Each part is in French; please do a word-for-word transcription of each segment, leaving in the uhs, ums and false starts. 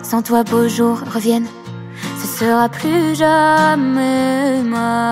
sans toi beaux jours reviennent, ce sera plus jamais ma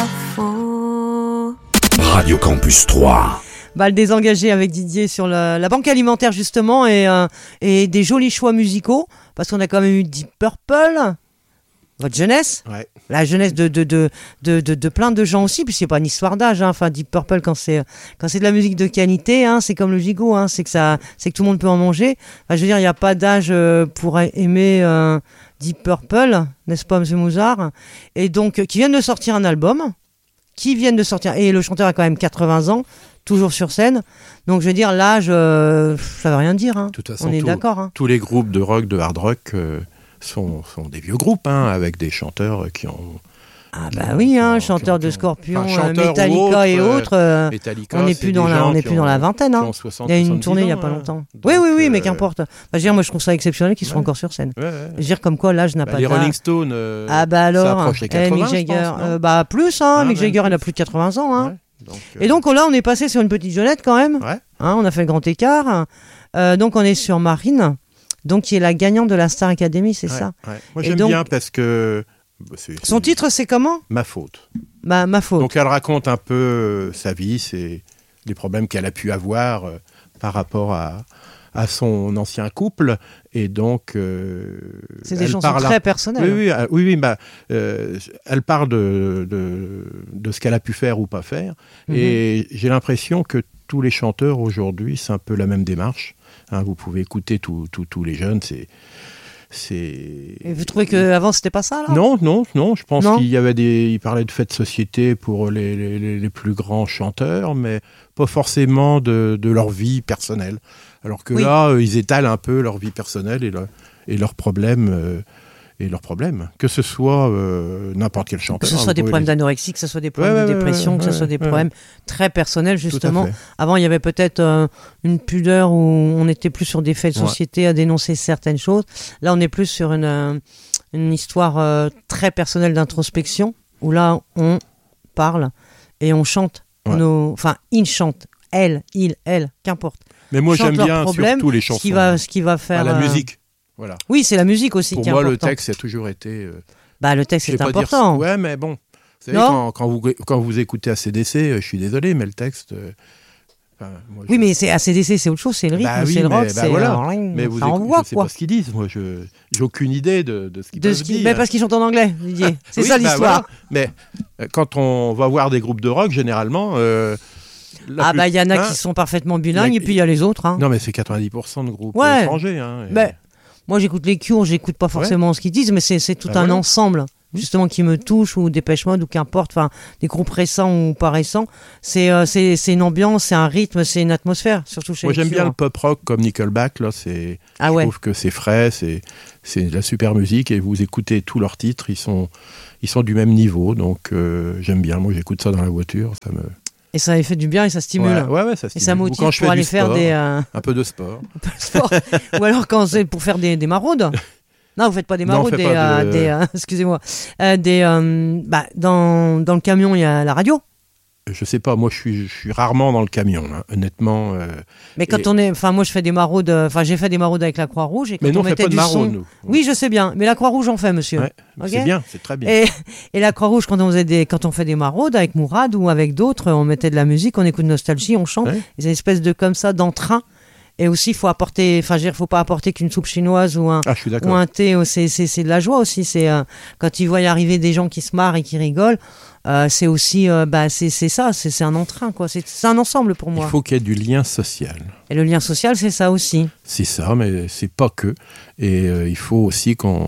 faute. Radio Campus trois. Bah, le désengagé avec Didier sur la, la banque alimentaire justement et, euh, et des jolis choix musicaux parce qu'on a quand même eu Deep Purple, votre jeunesse, ouais. La jeunesse de, de, de, de, de, de plein de gens aussi, puis c'est pas une histoire d'âge, hein. Enfin Deep Purple quand c'est, quand c'est de la musique de qualité, hein, c'est comme le gigot, hein, c'est, que ça, c'est que tout le monde peut en manger. Enfin, je veux dire, il n'y a pas d'âge euh, pour aimer euh, Deep Purple, n'est-ce pas monsieur Mouzard? Et donc, euh, qui viennent de sortir un album, qui viennent de sortir, et le chanteur a quand même quatre-vingts ans, toujours sur scène. Donc je veux dire, l'âge, euh, ça veut rien dire. Hein. De toute façon, on est tout, d'accord. Hein. Tous les groupes de rock, de hard rock euh, sont, sont des vieux groupes, hein, avec des chanteurs qui ont... Ah bah oui, hein, chanteurs de Scorpions, enfin, Metallica ou autres, et autres. Euh, Metallica, on n'est plus dans la, on est plus ont, dans la vingtaine. Hein. soixante, il y a une tournée ans, il y a pas hein. longtemps. Donc, oui, oui, oui, euh... mais qu'importe. Enfin, je veux dire, moi je trouve ça exceptionnel qu'ils soient ouais. encore sur scène. Ouais, ouais. Je veux dire, comme quoi l'âge n'a bah, pas les d'âge. Rolling Stones, euh, ah bah alors, ça approche les quatre-vingts, eh, Mick Jagger, je pense, euh, bah plus, hein, ah, Mick Jagger, plus. il a plus de quatre-vingts ans. Hein. Ouais. Donc, euh... Et donc là, on est passé sur une petite jeunette quand même. Ouais. Hein, on a fait le grand écart. Euh, donc on est sur Marine, donc qui est la gagnante de la Star Academy, c'est ouais, ça. Ouais. Moi, j'aime Et donc, bien parce que c'est, c'est son titre, c'est comment? Ma faute. Ma, ma faute. Donc elle raconte un peu euh, sa vie, c'est les problèmes qu'elle a pu avoir euh, par rapport à, à son ancien couple, et donc euh, c'est des chansons très à... personnelles. Oui, oui, euh, oui, oui bah, euh, elle parle de, de, de ce qu'elle a pu faire ou pas faire, mm-hmm. et j'ai l'impression que tous les chanteurs aujourd'hui, c'est un peu la même démarche. Hein, vous pouvez écouter tous les jeunes, c'est C'est... Et vous trouvez qu'avant c'était pas ça là? Non, non, non. Je pense non. qu'il y avait des. Il parlait de faits de société pour les, les, les plus grands chanteurs, mais pas forcément de, de leur vie personnelle. Alors que oui. là, euh, ils étalent un peu leur vie personnelle et, le, et leurs problèmes. Euh, et leurs problèmes, que ce soit euh, n'importe quel chanteur. Que ce soit hein, des problèmes les... d'anorexie, que ce soit des problèmes ouais, de dépression, ouais, que ce ouais, soit des ouais, problèmes ouais. très personnels, justement. Avant, il y avait peut-être euh, une pudeur où on était plus sur des faits de société ouais. à dénoncer certaines choses. Là, on est plus sur une, euh, une histoire euh, très personnelle d'introspection, où là, on parle et on chante. Ouais. Nos... Enfin, il chante. Elle, il, elle, qu'importe. Mais moi, j'aime bien problèmes, surtout les chansons. Ce qui va, ce qui va faire... Ah, la euh... musique. Voilà. Oui, c'est la musique aussi Pour qui est moi, important. le texte a toujours été. Euh... Bah, le texte est important. Dire... Ouais, mais bon. Vous savez, quand, quand, vous, quand vous écoutez A C D C, euh, je suis désolé, mais le texte. Euh... Enfin, moi, oui, je... mais c'est A C D C, c'est autre chose, c'est le rythme, bah oui, c'est le rock, bah c'est. Voilà. Euh, mais vous ça écoutez, envoie, je sais quoi. pas ce qu'ils disent. Moi, je j'ai aucune idée de, de ce qu'ils de peuvent ce qui... dire. Mais parce qu'ils chantent en anglais, Didier. C'est oui, ça bah l'histoire. Voilà. Mais quand on va voir des groupes de rock, généralement. Euh, ah plus... bah il y en a hein, qui sont parfaitement bilingues a... et puis il y a les autres. Hein. Non, mais c'est quatre-vingt-dix pour cent de groupes ouais. étrangers. Hein, et... bah, moi j'écoute les Cure, j'écoute pas forcément ouais. ce qu'ils disent, mais c'est, c'est tout bah, un voilà. ensemble justement qui me touche, ou Dépêche Mode, ou qu'importe, enfin des groupes récents ou pas récents. C'est, euh, c'est, c'est une ambiance, c'est un rythme, c'est une atmosphère, surtout chez moi les j'aime Cure. bien le pop rock comme Nickelback, là, c'est... Ah je ouais. trouve que c'est frais, c'est... c'est de la super musique, et vous écoutez tous leurs titres, ils sont, ils sont du même niveau, donc euh, j'aime bien. Moi j'écoute ça dans la voiture, ça me... Et ça fait du bien et ça stimule. Ouais, ouais, ouais, ça stimule. Et ça motive quand je pour fais aller du faire sport, des... Euh... Un peu de sport. Un peu de sport. Ou alors quand c'est pour faire des, des maraudes. Non, vous faites pas des maraudes, non, des, pas euh, de... des euh, excusez-moi, euh, des, euh, bah, dans, dans le camion, il y a la radio. Je sais pas, moi je suis, je suis rarement dans le camion, hein, honnêtement. Euh, mais quand et... on est, enfin moi je fais des maraudes, enfin j'ai fait des maraudes avec la Croix-Rouge et quand mais nous, on mettait on fait pas du de maraudes, son. Nous. Oui, je sais bien, mais la Croix-Rouge en fait, monsieur. Ouais, okay c'est bien, c'est très bien. Et, et la Croix-Rouge, quand on faisait des, quand on fait des maraudes avec Mourad ou avec d'autres, on mettait de la musique, on écoute Nostalgie, on chante. Ouais. C'est une espèce de comme ça d'entrain. Et aussi, il faut apporter, enfin, je veux dire, faut pas apporter qu'une soupe chinoise ou un, ah, ou un thé. C'est, c'est, c'est de la joie aussi. C'est euh, quand il voit y arriver des gens qui se marrent et qui rigolent. Euh, c'est aussi, euh, bah, c'est, c'est ça, c'est, c'est un entrain, quoi. C'est, c'est un ensemble pour moi. Il faut qu'il y ait du lien social. Et le lien social, c'est ça aussi. C'est ça, mais c'est pas que. Et euh, il faut aussi qu'on,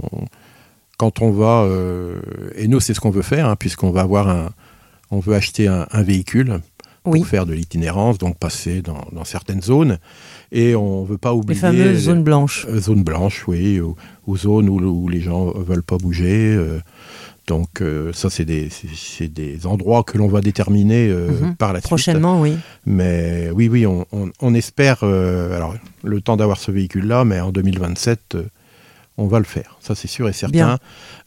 quand on va, euh, et nous, c'est ce qu'on veut faire, hein, puisqu'on va avoir un, on veut acheter un, un véhicule. Pour oui. faire de l'itinérance, donc passer dans, dans certaines zones. Et on ne veut pas oublier... Les fameuses zones blanches. Euh, zones blanches, oui, ou, ou zones où, où les gens ne veulent pas bouger. Euh, donc euh, ça, c'est des, c'est, c'est des endroits que l'on va déterminer euh, mm-hmm. par la suite. Prochainement, oui. Mais oui, oui, on, on, on espère... Euh, alors, le temps d'avoir ce véhicule-là, mais en deux mille vingt-sept, euh, on va le faire. Ça, c'est sûr et certain.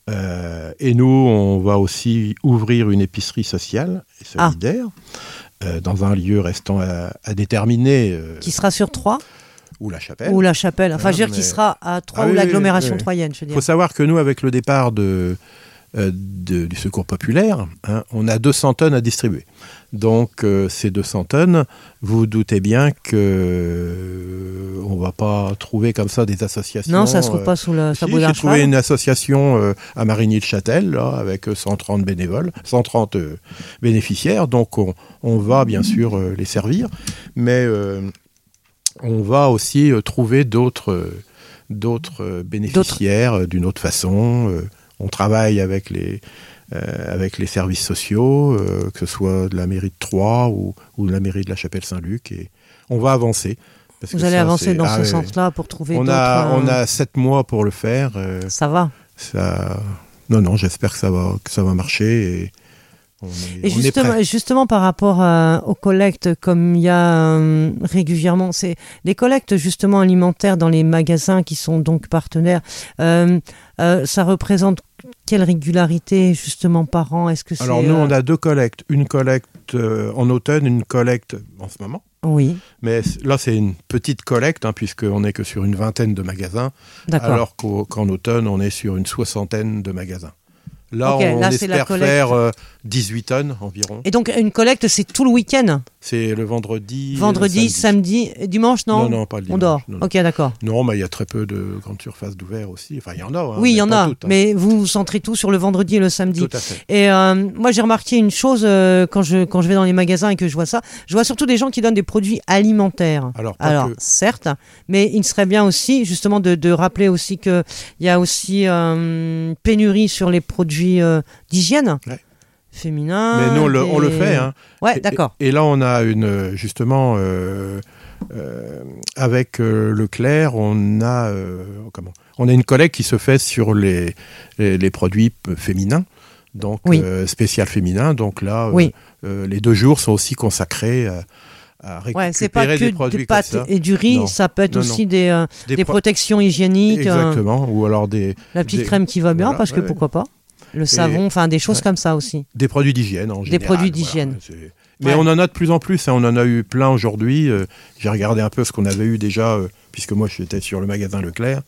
Euh, et nous, on va aussi ouvrir une épicerie sociale et solidaire. Ah. Euh, dans un lieu restant à, à déterminer. Euh, Qui sera sur trois ? ou La Chapelle. Ou La Chapelle. Enfin, Ah, je veux dire mais- qu'il sera à Troyes Ah ou oui, l'agglomération oui, oui. troyenne, je veux Il dire. faut savoir que nous, avec le départ de, euh, de- du Secours populaire, hein, on a deux cents tonnes à distribuer. Donc, euh, ces deux cents tonnes, vous vous doutez bien que euh, on va pas trouver comme ça des associations. Non, ça se trouve euh, pas sous le si, sabot d'un j'ai trouvé cheval. une association euh, à Marigny-le-Châtel, là, avec cent trente bénévoles, cent trente euh, bénéficiaires. Donc, on, on va bien sûr euh, les servir, mais euh, on va aussi euh, trouver d'autres, euh, d'autres euh, bénéficiaires euh, d'une autre façon. Euh, on travaille avec les, euh, avec les services sociaux, euh, que ce soit de la mairie de Troyes ou, ou de la mairie de la Chapelle-Saint-Luc, et on va avancer. Parce Vous que allez ça, avancer c'est- dans ah, ce ouais, sens-là pour trouver on d'autres... a, euh, on a sept mois pour le faire. euh, Ça va. ça... Non, non, j'espère que ça va, que ça va marcher. Et, on est, Et on est justement, prêt. justement par rapport à- aux collectes, comme il y a euh, régulièrement, c'est les collectes justement alimentaires dans les magasins qui sont donc partenaires. euh, euh, ça représente quelle régularité justement par an? Est-ce que c'est Alors nous, euh, on a deux collectes. Une collecte euh, en automne, une collecte en ce moment. Oui, Mais c- là, c'est une petite collecte, hein, puisqu'on n'est que sur une vingtaine de magasins, d'accord. alors qu'au- qu'en automne, on est sur une soixantaine de magasins. Là, Ok, on là, c'est la espère collecte. faire euh, dix-huit tonnes environ. Et donc une collecte, c'est tout le week-end, C'est le vendredi. et le vendredi, samedi, et dimanche, non? Non, non, pas le dimanche. On dort. Non, non. Ok, d'accord. Non, mais il y a très peu de grandes surfaces d'ouvert aussi. Enfin, il y en a. hein, oui, il y mais en pas a, toutes, hein. mais vous vous centrez tout sur le vendredi et le samedi. Tout à fait. Et euh, moi, j'ai remarqué une chose euh, quand je quand je vais dans les magasins et que je vois ça. Je vois surtout des gens qui donnent des produits alimentaires. Alors, pas Alors, que. certes, mais il serait bien aussi, justement, de, de rappeler aussi que il y a aussi euh, pénurie sur les produits euh, d'hygiène Ouais. féminins. Mais nous, on le, on le des- fait. Hein. Ouais, Et- d'accord. Et, et là, on a une, justement, euh, euh, avec euh, Leclerc, on a, euh, comment on a une collecte qui se fait sur les, les, les produits p- féminins, donc Oui. euh, spécial féminin. Donc là, euh, Oui. euh, les deux jours sont aussi consacrés à, à récupérer Ouais, c'est pas que des produits des comme pâtes ça. et du riz, Non. ça peut être Non, aussi des, euh, Des des pro- protections hygiéniques, euh, Exactement, ou alors des, la petite des- crème qui va bien, voilà, parce que ouais, pourquoi pas. Le savon, enfin des choses ouais. comme ça aussi. des produits d'hygiène en général. produits voilà. d'hygiène. C'est- Mais Ouais. on en a de plus en plus, hein. On en a eu plein aujourd'hui. euh, J'ai regardé un peu ce qu'on avait eu déjà, euh, puisque moi j'étais sur le magasin Leclerc.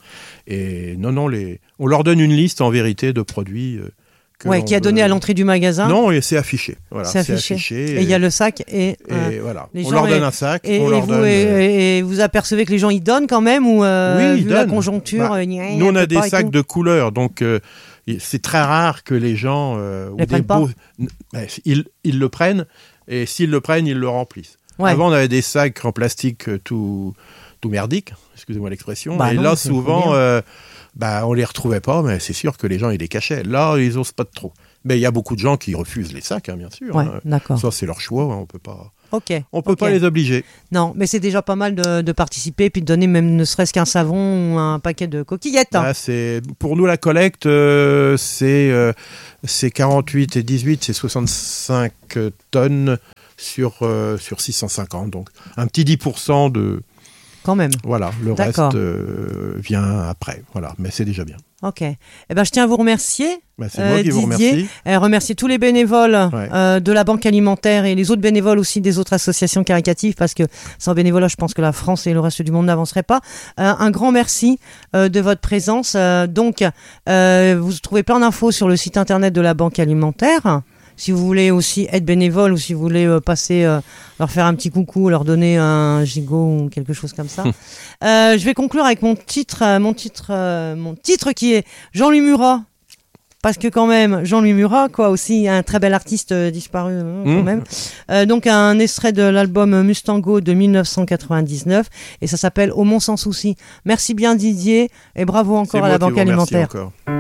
Et non, non, les... on leur donne une liste en vérité de produits. euh, que Ouais, l'on qui a donné veut. à l'entrée du magasin. Non, et c'est affiché. Voilà, C'est affiché. Et il y a le sac et, et euh, voilà. les On gens leur donne et- un sac. et, on et leur vous, donne, et, euh, et- et vous apercevez que les gens ils donnent quand même ou euh, Oui, ils vu la donnent. conjoncture Bah, euh, gna, Nous, on on a peut des pas et sacs tout. de couleurs, donc euh, il- c'est très rare que les gens euh, ou Les des prennent pas. beaux- N- ben, ils, ils le prennent et s'ils le prennent, ils le remplissent. Ouais. Avant, on avait des sacs en plastique euh, tout, tout merdiques, excusez-moi l'expression. Bah et non, là, c'est trop souvent, bien. euh, bah, on les retrouvait pas, mais c'est sûr que les gens, ils les cachaient. Là, ils osent pas de trop. Mais il y a beaucoup de gens qui refusent les sacs, hein, bien sûr. Ouais, hein. d'accord. Ça, c'est leur choix, hein, on peut pas, Ok. on peut ok. pas les obliger. Non, mais c'est déjà pas mal de, de participer puis de donner même ne serait-ce qu'un savon ou un paquet de coquillettes. hein. Là, c'est pour nous la collecte, euh, c'est euh, c'est quarante-huit et dix-huit, c'est soixante-cinq tonnes sur euh, sur six cent cinquante, donc un petit dix pour cent de Quand même. voilà. Le D'accord. reste euh, vient après, voilà. Mais c'est déjà bien. Ok. Eh ben, je tiens à vous remercier. Bah, c'est Euh, moi qui vous Didier, remercie. Et remercier tous les bénévoles Ouais. euh, de la Banque Alimentaire et les autres bénévoles aussi des autres associations caritatives parce que sans bénévolat, je pense que la France et le reste du monde n'avanceraient pas. Euh, un grand merci euh, de votre présence. Euh, donc, euh, vous trouvez plein d'infos sur le site internet de la Banque Alimentaire. Si vous voulez aussi être bénévole ou si vous voulez euh, passer, euh, leur faire un petit coucou, leur donner un gigot ou quelque chose comme ça. euh, je vais conclure avec mon titre, euh, mon titre, euh, mon titre qui est Jean-Louis Murat. Parce que quand même, Jean-Louis Murat, quoi, aussi un très bel artiste euh, disparu hein, quand Mmh. même. Euh, donc un extrait de l'album Mustango de mille neuf cent quatre-vingt-dix-neuf et ça s'appelle Au Mont sans souci. Merci bien Didier et bravo C'est encore à moi la qui Banque vous remercie Alimentaire. encore.